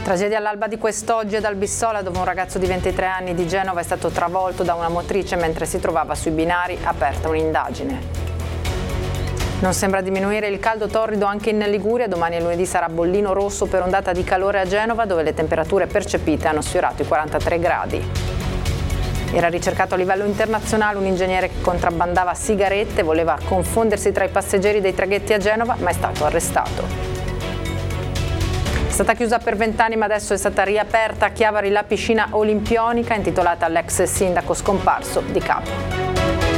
Tragedia all'alba di quest'oggi ad Albissola, dove un ragazzo di 23 anni di Genova è stato travolto da una motrice mentre si trovava sui binari, aperta un'indagine. Non sembra diminuire il caldo torrido anche in Liguria. Domani e lunedì sarà bollino rosso per ondata di calore a Genova, dove le temperature percepite hanno sfiorato i 43 gradi. Era ricercato a livello internazionale un ingegnere che contrabbandava sigarette, voleva confondersi tra i passeggeri dei traghetti a Genova, ma è stato arrestato. È stata chiusa per 20 anni, ma adesso è stata riaperta a Chiavari la piscina olimpionica intitolata all'ex sindaco scomparso di Capo.